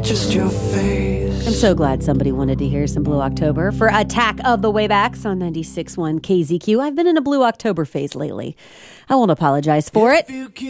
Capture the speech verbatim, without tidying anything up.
just your face. I'm so glad somebody wanted to hear some Blue October for Attack of the Waybacks on ninety-six point one K Z Q. I've been in a Blue October phase lately. I won't apologize for it.